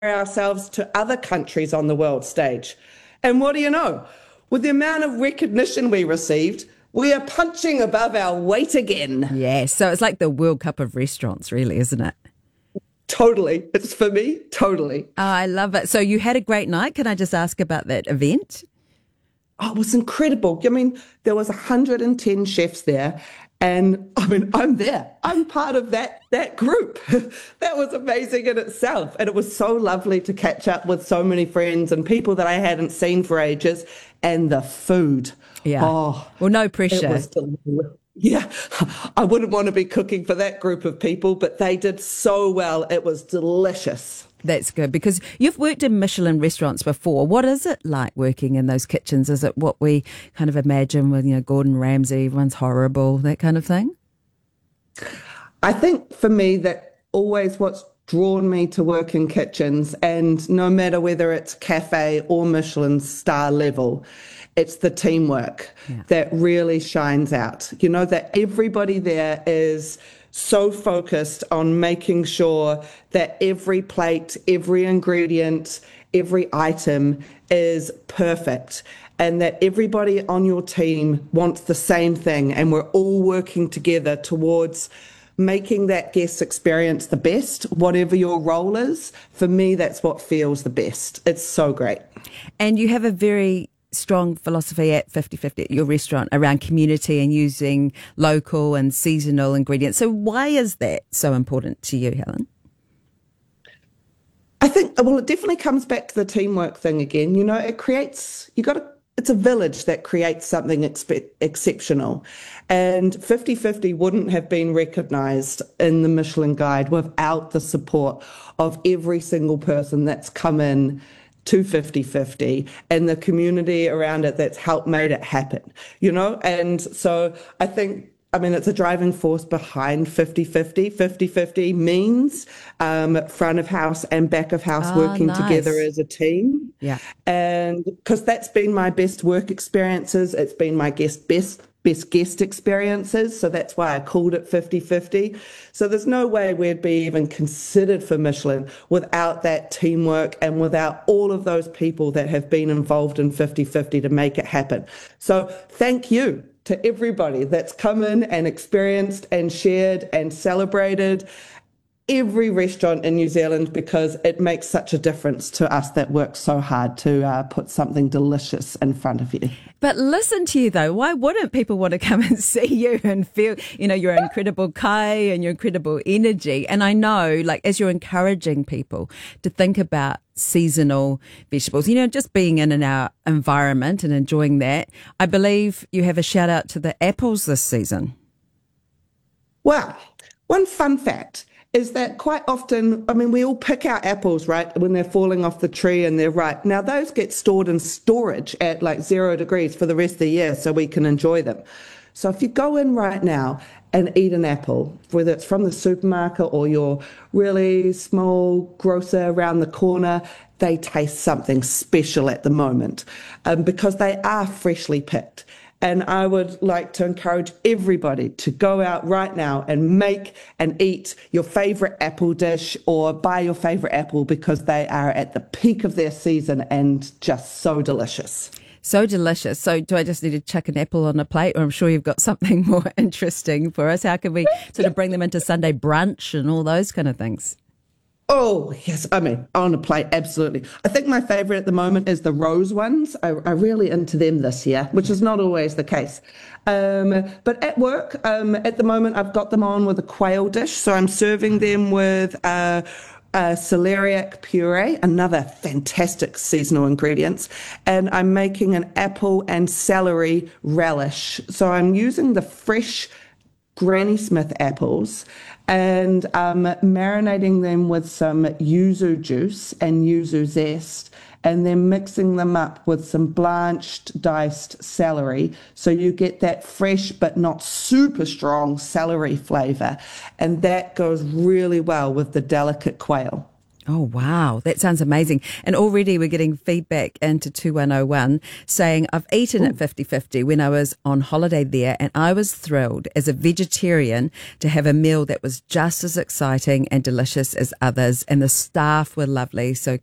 ourselves to other countries on the world stage. And what do you know? With the amount of recognition we received, we are punching above our weight again. Yeah, so it's like the World Cup of restaurants, really, isn't it? Totally. It's for me, totally. Oh, I love it. So you had a great night. Can I just ask about that event? Oh, it was incredible. I mean, there was 110 chefs there. And I mean, I'm there. I'm part of that group. That was amazing in itself. And it was so lovely to catch up with so many friends and people that I hadn't seen for ages. And the food. Yeah. Oh, well, no pressure. It was delicious. Yeah, I wouldn't want to be cooking for that group of people, but they did so well. It was delicious. That's good, because you've worked in Michelin restaurants before. What is it like working in those kitchens? Is it what we kind of imagine with, Gordon Ramsay, everyone's horrible, that kind of thing? I think for me, that always what's drawn me to work in kitchens, and no matter whether it's cafe or Michelin star level, it's the teamwork that really shines out. That everybody there is so focused on making sure that every plate, every ingredient, every item is perfect, and that everybody on your team wants the same thing, and we're all working together towards making that guest experience the best, whatever your role is. For me, that's what feels the best. It's so great. And you have a very strong philosophy at 50/50 at your restaurant around community and using local and seasonal ingredients. So why is that so important to you, Helen? I think, well, it definitely comes back to the teamwork thing again. It's a village that creates something exceptional. And 50/50 wouldn't have been recognised in the Michelin Guide without the support of every single person that's come in to 50/50 and the community around it that's helped made it happen, And so I think, it's a driving force behind 50/50. 50/50 means front of house and back of house working together as a team. Yeah. And because that's been my best work experiences, it's been my best guest experiences. So that's why I called it 50/50. So there's no way we'd be even considered for Michelin without that teamwork and without all of those people that have been involved in 50/50 to make it happen. So thank you to everybody that's come in and experienced and shared and celebrated every restaurant in New Zealand, because it makes such a difference to us that work so hard to put something delicious in front of you. But listen to you though, why wouldn't people want to come and see you and feel, your incredible kai and your incredible energy? And I know, as you're encouraging people to think about seasonal vegetables, just being in our environment and enjoying that, I believe you have a shout out to the apples this season. Well, one fun fact is that quite often, we all pick our apples, right, when they're falling off the tree and they're ripe. Now, those get stored in storage at 0 degrees for the rest of the year so we can enjoy them. So if you go in right now and eat an apple, whether it's from the supermarket or your really small grocer around the corner, they taste something special at the moment because they are freshly picked. And I would like to encourage everybody to go out right now and make and eat your favourite apple dish or buy your favourite apple, because they are at the peak of their season and just so delicious. So delicious. So do I just need to chuck an apple on a plate, or I'm sure you've got something more interesting for us? How can we sort of bring them into Sunday brunch and all those kind of things? Oh, yes. On a plate, absolutely. I think my favourite at the moment is the rose ones. I'm really into them this year, which is not always the case. But at work, at the moment, I've got them on with a quail dish. So I'm serving them with celeriac puree, another fantastic seasonal ingredients. And I'm making an apple and celery relish. So I'm using the fresh Granny Smith apples and marinating them with some yuzu juice and yuzu zest, and then mixing them up with some blanched diced celery, so you get that fresh but not super strong celery flavour, and that goes really well with the delicate quail. Oh, wow. That sounds amazing. And already we're getting feedback into 2101 saying, I've eaten at 50/50 when I was on holiday there, and I was thrilled as a vegetarian to have a meal that was just as exciting and delicious as others. And the staff were lovely. So